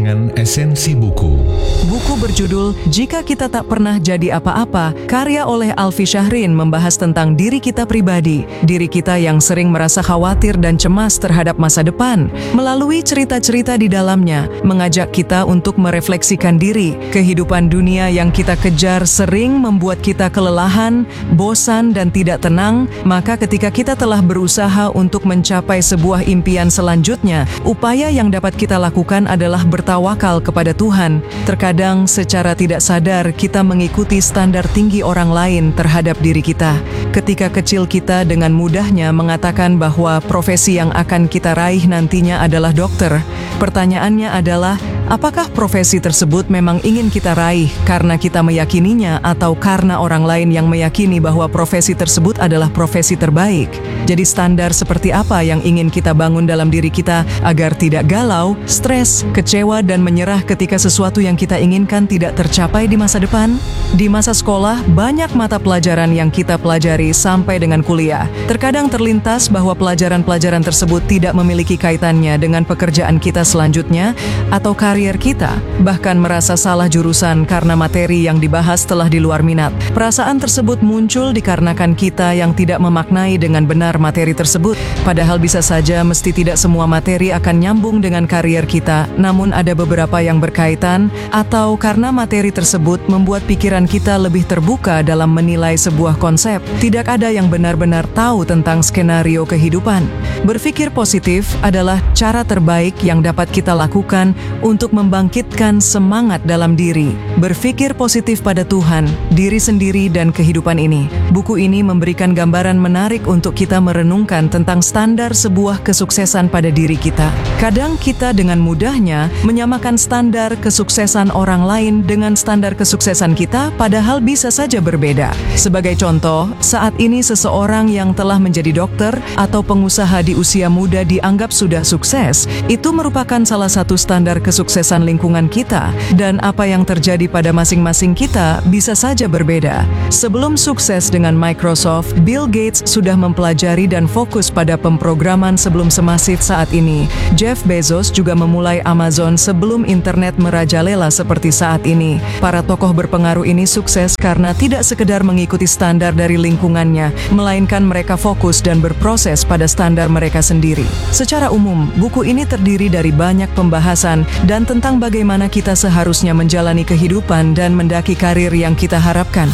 dengan esensi buku. Buku berjudul Jika Kita Tak Pernah Jadi Apa-Apa, karya oleh Alfi Syahrin, membahas tentang diri kita pribadi, diri kita yang sering merasa khawatir dan cemas terhadap masa depan. Melalui cerita-cerita di dalamnya, mengajak kita untuk merefleksikan diri. Kehidupan dunia yang kita kejar sering membuat kita kelelahan, bosan, dan tidak tenang, maka ketika kita telah berusaha untuk mencapai sebuah impian selanjutnya, upaya yang dapat kita lakukan adalah bertawakal kepada Tuhan. Terkadang secara tidak sadar kita mengikuti standar tinggi orang lain terhadap diri kita. Ketika kecil kita dengan mudahnya mengatakan bahwa profesi yang akan kita raih nantinya adalah dokter. Pertanyaannya adalah, apakah profesi tersebut memang ingin kita raih karena kita meyakininya atau karena orang lain yang meyakini bahwa profesi tersebut adalah profesi terbaik? Jadi standar seperti apa yang ingin kita bangun dalam diri kita agar tidak galau, stres, kecewa, dan menyerah ketika sesuatu yang kita inginkan tidak tercapai di masa depan? Di masa sekolah, banyak mata pelajaran yang kita pelajari sampai dengan kuliah. Terkadang terlintas bahwa pelajaran-pelajaran tersebut tidak memiliki kaitannya dengan pekerjaan kita selanjutnya atau karier kita, bahkan merasa salah jurusan karena materi yang dibahas telah di luar minat. Perasaan tersebut muncul dikarenakan kita yang tidak memaknai dengan benar materi tersebut. Padahal bisa saja mesti tidak semua materi akan nyambung dengan karier kita, namun ada beberapa yang berkaitan, atau karena materi tersebut membuat pikiran kita lebih terbuka dalam menilai sebuah konsep. Tidak ada yang benar-benar tahu tentang skenario kehidupan. Berpikir positif adalah cara terbaik yang dapat kita lakukan untuk membangkitkan semangat dalam diri. Berpikir positif pada Tuhan, diri sendiri, dan kehidupan ini. Buku ini memberikan gambaran menarik untuk kita merenungkan tentang standar sebuah kesuksesan pada diri kita. Kadang kita dengan mudahnya menyamakan standar kesuksesan orang lain dengan standar kesuksesan kita, padahal bisa saja berbeda. Sebagai contoh, saat ini seseorang yang telah menjadi dokter atau pengusaha di usia muda dianggap sudah sukses. Itu merupakan salah satu standar kesuksesan lingkungan kita, dan apa yang terjadi pada masing-masing kita bisa saja berbeda. Sebelum sukses dengan Microsoft, Bill Gates sudah mempelajari dan fokus pada pemrograman sebelum semasif saat ini. Jeff Bezos juga memulai Amazon sebelum internet merajalela seperti saat ini. Para tokoh berpengaruh ini sukses karena tidak sekedar mengikuti standar dari lingkungannya, melainkan mereka fokus dan berproses pada standar mereka sendiri. Secara umum, buku ini terdiri dari banyak pembahasan dan tentang bagaimana kita seharusnya menjalani kehidupan dan mendaki karir yang kita harapkan.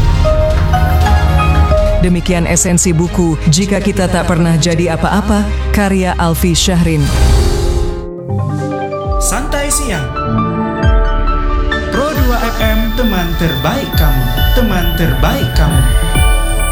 Demikian esensi buku Jika Kita Tak Pernah Jadi Apa-Apa, karya Alfi Syahrin. Santai Siang Pro 2 FM, teman terbaik kamu, teman terbaik kamu.